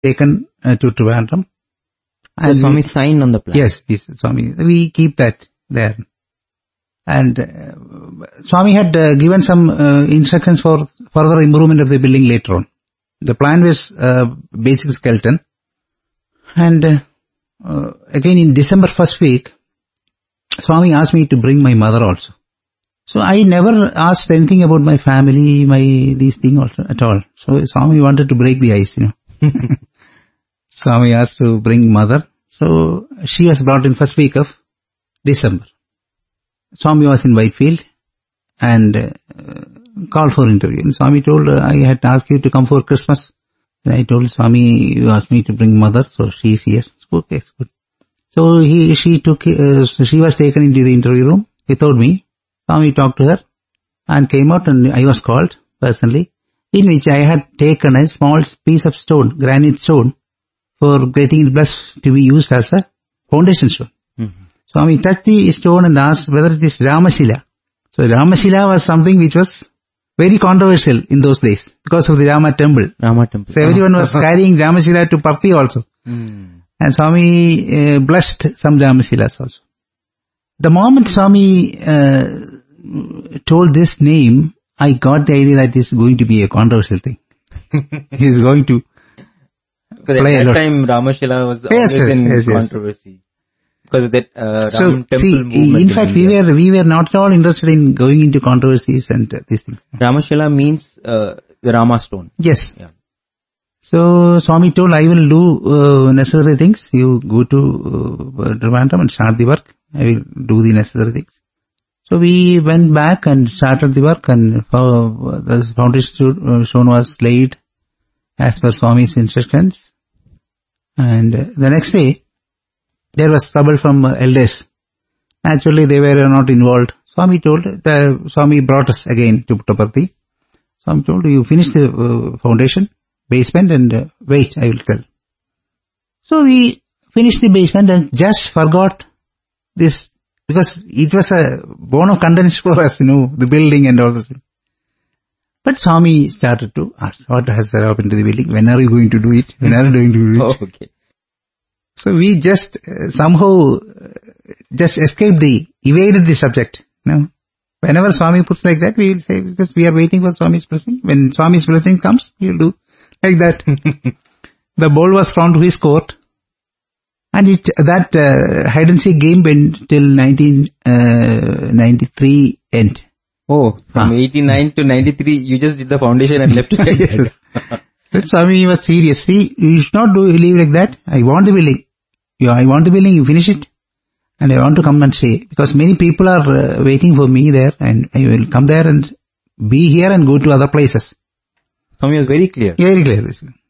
taken to Trivandrum. So Swami signed on the plan? Yes, Swami. We keep that there. And Swami had given some instructions for further improvement of the building later on. The plan was basic skeleton. And again in December first week, Swami asked me to bring my mother also. So I never asked anything about my family, these things also at all. So Swami wanted to break the ice, Swami asked to bring mother. So she was brought in first week of December. Swami was in Whitefield and called for interview. And Swami told, I had asked you to come for Christmas. And I told Swami, you asked me to bring mother, so she is here. Okay, it's good. So she was taken into the interview room without me. Swami talked to her and came out, and I was called personally, in which I had taken a small piece of stone, granite stone, for getting it blessed to be used as a foundation stone. Mm-hmm. Swami touched the stone and asked whether it is Ramashila. So Ramashila was something which was very controversial in those days because of the Rama temple. So everyone was carrying Ramashila to Parthi also. Mm. And Swami blessed some Ramashilas also. The moment Swami told this name, I got the idea that this is going to be a controversial thing. He is going to because at that time Ramashila was always in controversy. Because of that Ram temple movement. In fact, we were not at all interested in going into controversies and these things. Ramashila means the Rama stone. Yes. Yeah. So Swami told, I will do necessary things. You go to Trivandrum and start the work. I will do the necessary things. So we went back and started the work, and the foundation stone was laid as per Swami's instructions. And the next day, there was trouble from elders. Naturally, they were not involved. Swami brought us again to Puttaparthi. Swami told, you finish the foundation, basement, and wait, I will tell. So we finished the basement and just forgot this, because it was a bone of contention for us, the building and all those things. But Swami started to ask, what has happened to the building? When are you going to do it? When are you going to do it? Oh, okay. So we just somehow evaded the subject. Whenever Swami puts like that, we will say, because we are waiting for Swami's blessing. When Swami's blessing comes, he will do like that. The ball was thrown to his court, and that hide and seek game went till 1993 end. Oh, from 89 to 93, you just did the foundation and left it. Yes. That Swami was serious. See, you should not leave like that. I want the building. I want the building, you finish it. And I want to come and stay. Because many people are waiting for me there, and I will come there and be here and go to other places. Swami was very clear. Very clear.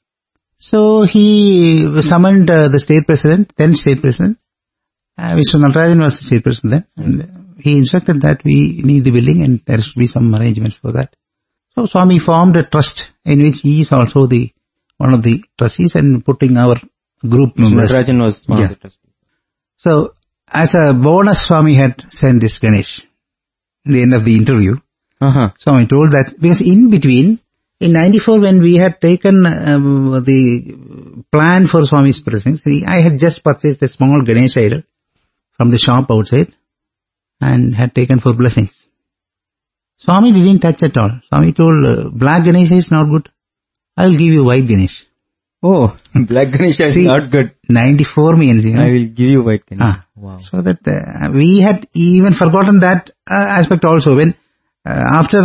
So he summoned the state president, then state president. Mr. Natarajan was the state president then. And he instructed that we need the building and there should be some arrangements for that. So Swami formed a trust in which he is also one of the trustees and putting our group members. Natarajan was one of the trustees. So as a bonus, Swami had sent this Ganesh in the end of the interview. Swami told that, because in between, in 94 when we had taken the plan for Swami's blessings, I had just purchased a small Ganesh idol from the shop outside and had taken for blessings. Swami didn't touch at all. Swami told, black Ganesha is not good. I will give you white Ganesh. Oh, black Ganesha is not good. 94 means, I will give you white Ganesha. Wow. So that we had even forgotten that aspect also. When after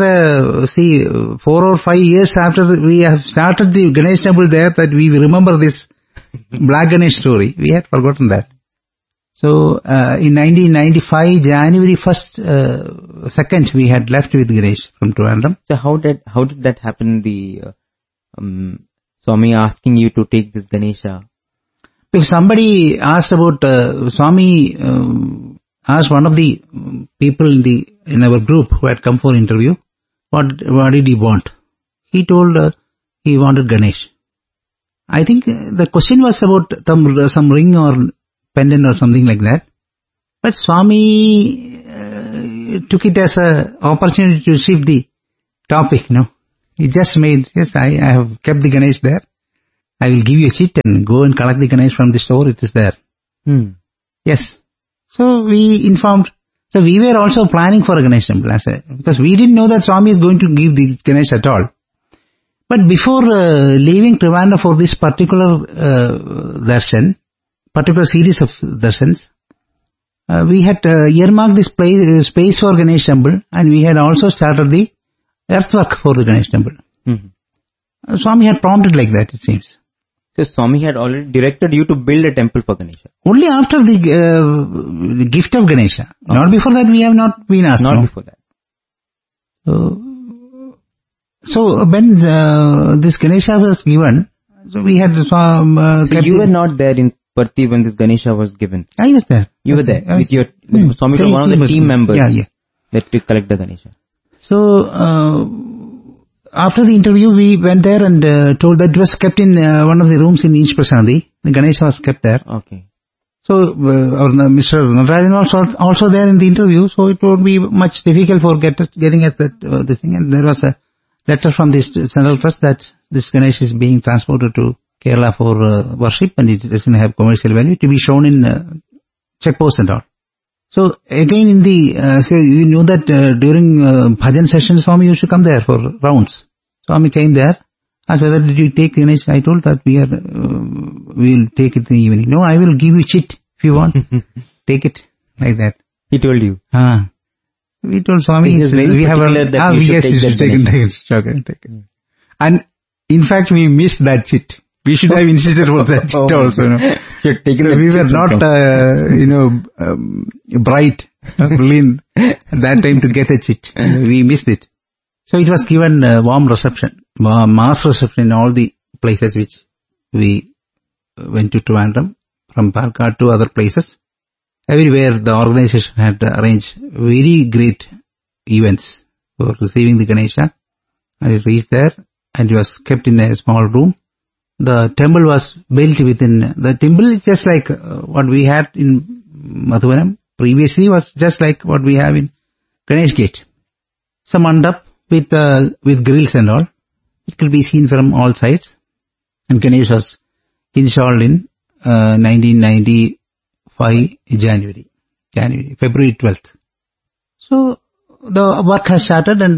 4 or 5 years after we have started the Ganesh temple there, that we remember this black Ganesh story. We had forgotten that. So in 1995, January 1st, 2nd, we had left with Ganesh from Trivandrum. So how did that happen? The Swami asking you to take this Ganesha? Because somebody asked about Swami asked one of the people in our group who had come for interview, what did he want? He told he wanted Ganesh. I think the question was about some ring or pendant or something like that. But Swami took it as an opportunity to shift the topic, He just made, I have kept the Ganesh there. I will give you a chit and go and collect the Ganesh from the store. It is there. Yes. So we informed. So we were also planning for a Ganesh temple because we didn't know that Swami is going to give the Ganesh at all. But before leaving Trivandrum for this particular darshan, particular series of darshans, we had earmarked this space for Ganesh temple, and we had also started the earthwork for the Ganesh temple. Swami had prompted like that, it seems. So Swami had already directed you to build a temple for Ganesha? Only after the gift of Ganesha. Okay. Not before that we have not been asked. Not before that. So when this Ganesha was given, so we had so you were not there in Parthi when this Ganesha was given? I was there. You were there with Swami, one of the team members that to collect the Ganesha. So after the interview, we went there and told that it was kept in one of the rooms in East Prashanthi. The Ganesha was kept there. Okay. So Mr. Natarajan was also there in the interview, so it would be much difficult for getting at this thing. And there was a letter from this Central Trust that this Ganesha is being transported to Kerala for worship, and it doesn't have commercial value, to be shown in checkposts and all. So again in the, so you know that during bhajan sessions, Swami used to come there for rounds. Swami came there, asked whether did you take Ganesh. I told that we will take it in the evening. No, I will give you chit if you want. Take it, like that. He told you? We told Swami, we have take it. And in fact we missed that chit. We should have insisted for that chit also. So we were not, bright, brilliant at that time to get a chit. We missed it. So it was given warm reception, mass reception in all the places which we went to Trivandrum, from Parkad to other places. Everywhere the organization had arranged very great events for receiving the Ganesha. And it reached there and it was kept in a small room. The temple was built within, the temple is just like what we had in Madhuvanam. Previously was just like what we have in Ganesh Gate. Some mandap with grills and all. It could be seen from all sides. And Ganesh was installed in 1995 February 12th. So the work has started and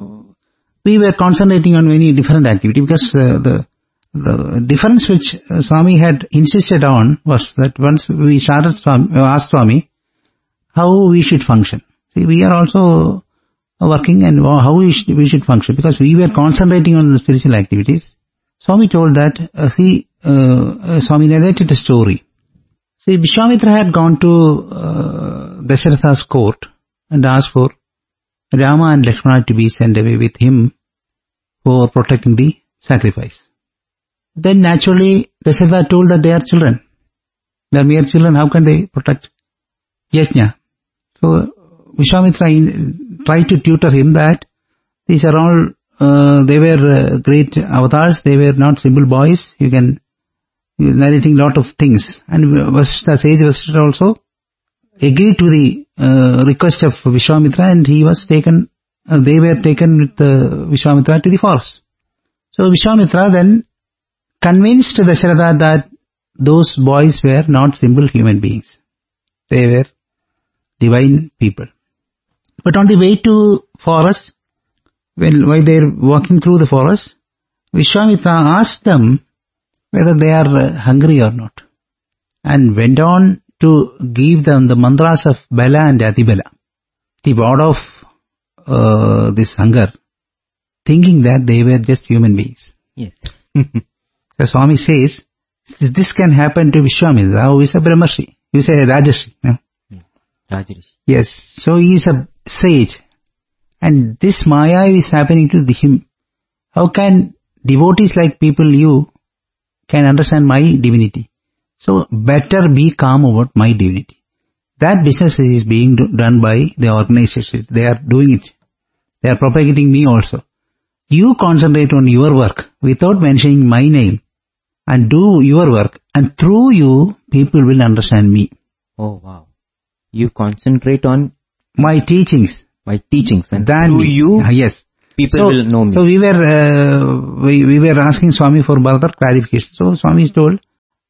we were concentrating on many different activities because the difference which Swami had insisted on was that once we started asked Swami how we should function. See, we are also working and how we should function because we were concentrating on the spiritual activities. Swami told that, Swami narrated a story. See, Vishwamitra had gone to Dasharatha's court and asked for Rama and Lakshmana to be sent away with him for protecting the sacrifice. Then naturally, Dasharatha told that they are children. They are mere children, how can they protect Yajna? So Vishwamitra tried to tutor him that these are all, they were great avatars, they were not simple boys, he was narrating lot of things. And Vasishtha, sage Vasishtha also agreed to the request of Vishwamitra and he was taken, they were taken with Vishwamitra to the forest. So Vishwamitra then convinced Dasharatha that those boys were not simple human beings. They were divine people. But on the way to forest, while they are walking through the forest, Vishwamitra asked them whether they are hungry or not, and went on to give them the mantras of Bala and Adibala, the word of this hunger, thinking that they were just human beings. Yes. So Swami says, this can happen to Vishwamitra, who is a Brahmarshi, you say a Rajarshi. No? Rajarshi. Yes, so he is a sage. And this Maya is happening to him. How can devotees like people you can understand my divinity? So better be calm about my divinity. That business is being done by the organization. They are doing it. They are propagating me also. You concentrate on your work without mentioning my name and do your work, and through you people will understand me. Oh wow. You concentrate on my teachings. And then through you, yes, people will know me. So we were asking Swami for further clarification. So Swami told,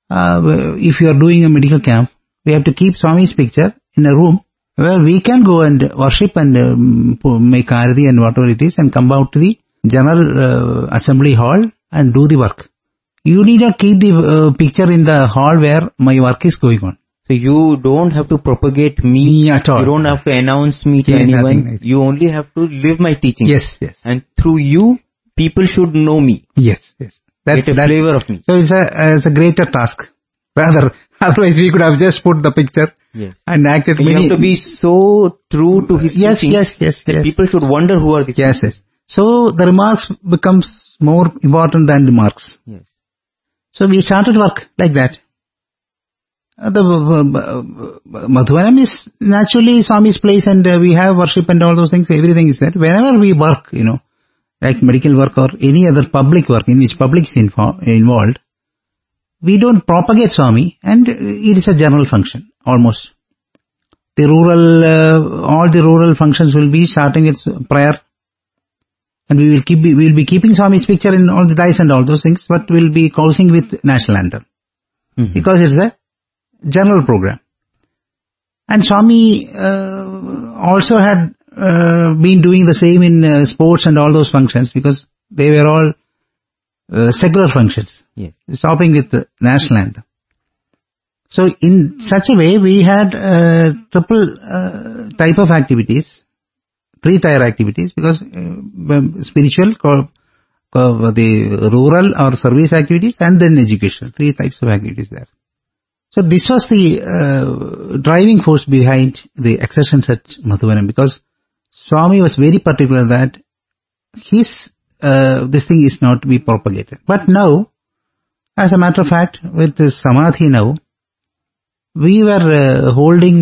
if you are doing a medical camp, we have to keep Swami's picture in a room where we can go and worship and make arati and whatever it is and come out to the general assembly hall and do the work. You need not keep the picture in the hall where my work is going on. So you don't have to propagate me at all. You don't have to announce me to anyone. Nothing. You only have to live my teaching. Yes. And through you, people should know me. Yes. Get a flavor of me. So it's a greater task. Rather, otherwise we could have just put the picture and acted. You have to be so true to his teaching. Yes. People should wonder who are these people. Yes. So the remarks becomes more important than the marks. Yes. So we started work like that. The Madhuvanam is naturally Swami's place, and we have worship and all those things. Everything is there. Whenever we work, like medical work or any other public work in which public is involved, we don't propagate Swami, and it is a general function almost. The all the rural functions will be starting with prayer, and we will be keeping Swami's picture in all the dice and all those things, but we'll be closing with national anthem because it's a general program. And Swami also had been doing the same in sports and all those functions, because they were all secular functions, stopping with the national anthem. So in such a way, we had triple type of activities, 3-tier activities, because spiritual, the rural or service activities, and then education, 3 types of activities there. So this was the driving force behind the accessions at Madhuvanam, because Swami was very particular that his this thing is not to be propagated. But now, as a matter of fact, with the Samadhi now, we were holding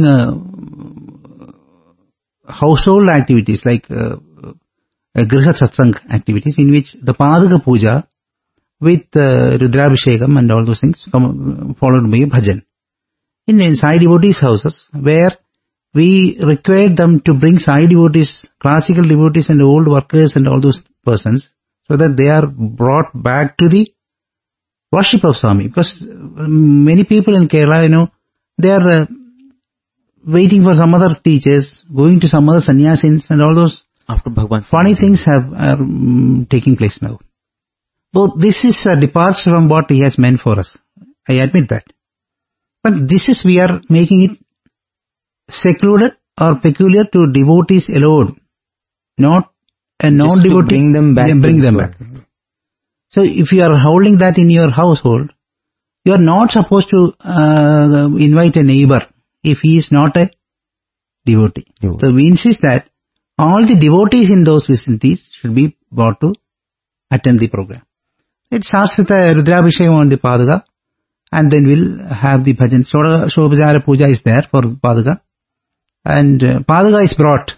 household activities like Griha Satsang activities, in which the Paduka Puja with Rudrabhishekam and all those things followed by a bhajan. In Sai devotees' houses, where we required them to bring Sai devotees, classical devotees and old workers and all those persons, so that they are brought back to the worship of Swami. Because many people in Kerala, they are waiting for some other teachers, going to some other sannyasins and all those after Bhagwan. Funny things are taking place now. So this is a departure from what he has meant for us. I admit that. But we are making it secluded or peculiar to devotees alone, not a non-devotee. Bring them back. So if you are holding that in your household, you are not supposed to invite a neighbor if he is not a devotee. So we insist that all the devotees in those vicinities should be brought to attend the program. It starts with a Rudrabhishekam on the Paduka, and then we'll have the bhajan. Shobhajara Puja is there for Paduka, and Paduka is brought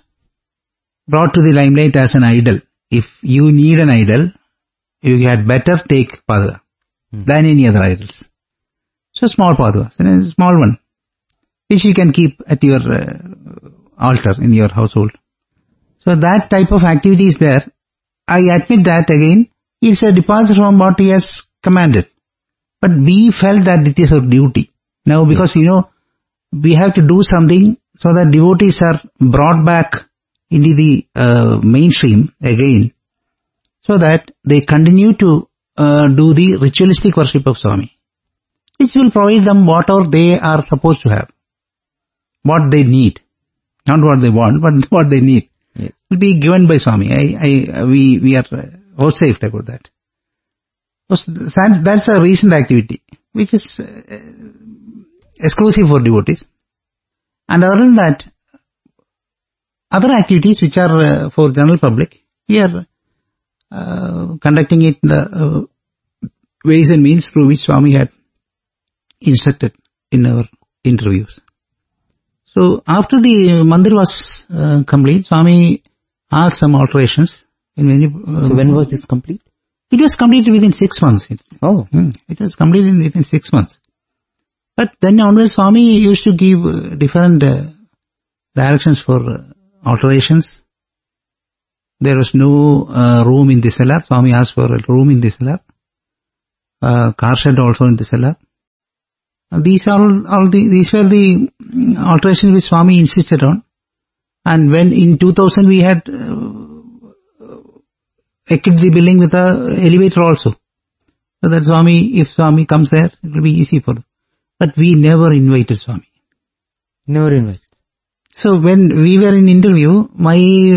to the limelight as an idol. If you need an idol, you had better take Paduka than any other idols. So small Paduka, a small one, which you can keep at your altar in your household. So that type of activity is there. I admit that again, it's a departure from what he has commanded. But we felt that it is our duty. Now, because, we have to do something so that devotees are brought back into the mainstream again, so that they continue to do the ritualistic worship of Swami, which will provide them whatever they are supposed to have, what they need. Not what they want, but what they need. Yes. Will be given by Swami. We are outside about that. That's a recent activity, which is exclusive for devotees. And other than that, other activities which are for general public, we are conducting it in the ways and means through which Swami had instructed in our interviews. So after the mandir was complete, Swami asked some alterations. So when was this complete? It was completed within 6 months. It was completed within 6 months. But then onwards, Swami used to give different directions for alterations. There was no room in the cellar. Swami asked for a room in the cellar. Car shed also in the cellar. These were the alterations which Swami insisted on. And when in 2000 we had equipped the building with a elevator also. So that if Swami comes there, it will be easy for them. But we never invited Swami. Never invited. So when we were in interview, my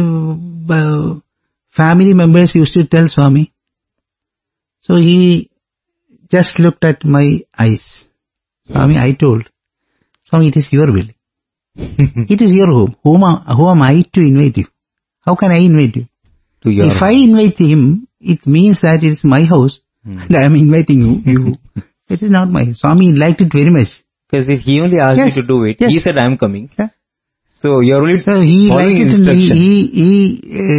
family members used to tell Swami. So he just looked at my eyes. Swami, I told, Swami, it is your building. It is your home. Who am I to invite you? How can I invite you? If I invite him, it means that it is my house and I am inviting you. It is not my house. Swami liked it very much. Because if he only asked you to do it, he said, I am coming. Yeah. So you are only he following instruction. He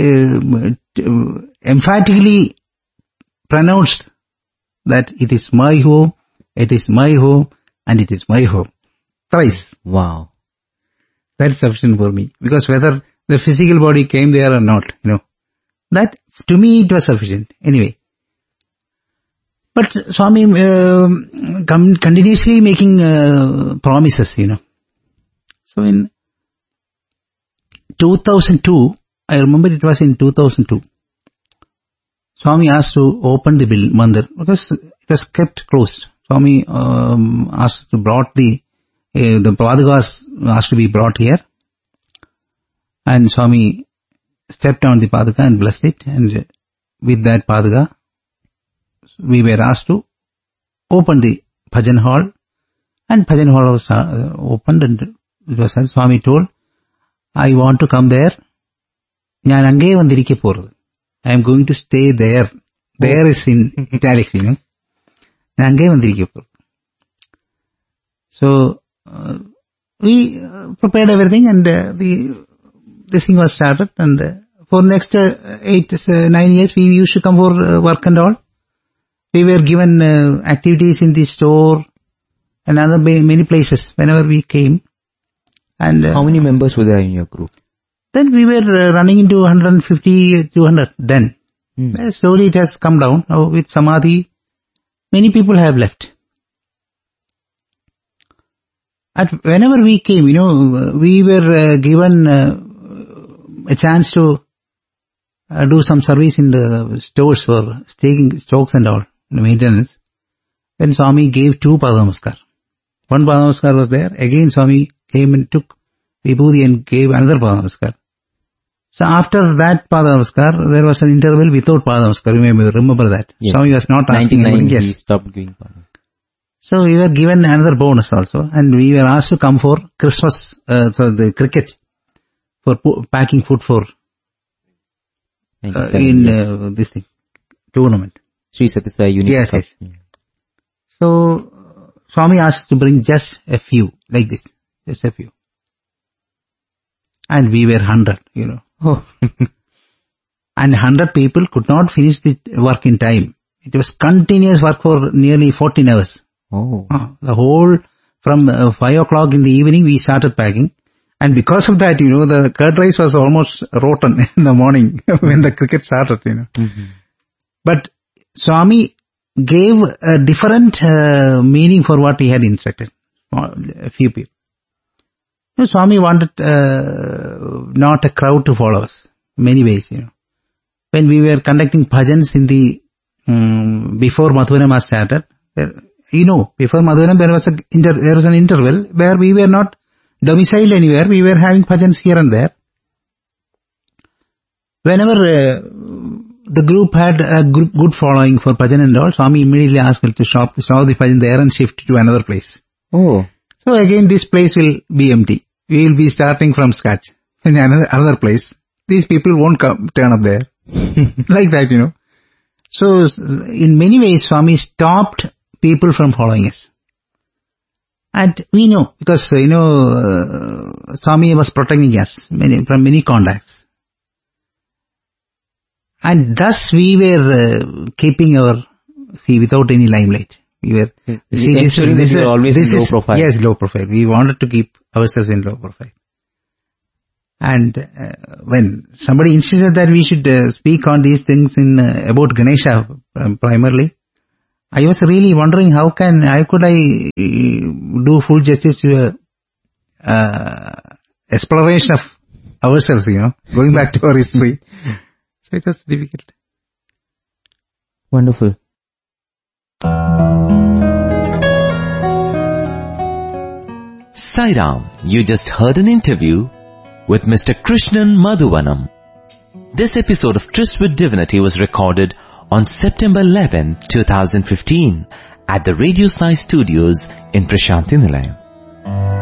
emphatically pronounced that it is my home, it is my home, and it is my home. Thrice. Wow. That's sufficient for me. Because whether the physical body came there or not, that to me it was sufficient. Anyway. But Swami continuously making promises, So in 2002, I remember it was in 2002, Swami asked to open the mandir because it was kept closed. Swami asked to brought the Padukas asked to be brought here, and Swami stepped on the Paduka and blessed it, and with that Paduka, we were asked to open the Bhajan hall, and Bhajan hall was opened, and it was as Swami told, I want to come there. I am going to stay there. There is in italics, So, we prepared everything, and this thing was started, and for next 9 years we used to come for work and all. We were given activities in the store and other many places whenever we came. And how many members were there in your group? Then we were running into 150, 200 then. Slowly it has come down. Now with Samadhi, many people have left. Whenever we came, we were given a chance to do some service in the stores for taking stocks and all, the maintenance. Then Swami gave 2 Padamaskar. One Padamaskar was there. Again Swami came and took Vibhuti and gave another Padamaskar. So after that Padamaskar, there was an interval without Padamaskar. You may remember that. Yes. Swami was not asking anybody. Yes. He stopped giving Padamaskar. So we were given another bonus also, and we were asked to come for Christmas, the cricket, for packing food for this thing, tournament. Sri Sathya Sai Unit. Yes. So Swami asked to bring just a few, like this, just a few. And we were 100, Oh. And 100 people could not finish the work in time. It was continuous work for nearly 14 hours. Oh. The whole, from 5 o'clock in the evening we started packing. And because of that, the curd rice was almost rotten in the morning when the cricket started, Mm-hmm. But Swami gave a different meaning for what he had instructed. A few people. Swami wanted not a crowd to follow us. Many ways, When we were conducting bhajans in the before Madhuvanam was started, before Madhuvanam there was an interval where we were not domiciled anywhere. We were having bhajans here and there. Whenever the group had a good following for bhajan and all, Swami immediately asked to stop the bhajan there and shift to another place. Oh. So again this place will be empty. We will be starting from scratch in another place. These people won't turn up there. Like that, So in many ways Swami stopped people from following us. And we know, because, Swami was protecting us from many contacts. And thus we were keeping without any limelight. We were, this is always low profile. Yes, low profile. We wanted to keep ourselves in low profile. And when somebody insisted that we should speak on these things about Ganesha primarily, I was really wondering how could I do full justice to exploration of ourselves, going back to our history. So it was difficult. Wonderful. Sai Ram, you just heard an interview with Mr. Krishnan Madhuvanam. This episode of Tryst with Divinity was recorded on September 11, 2015 at the Radio Sai Studios in Prashanthi Nilayam.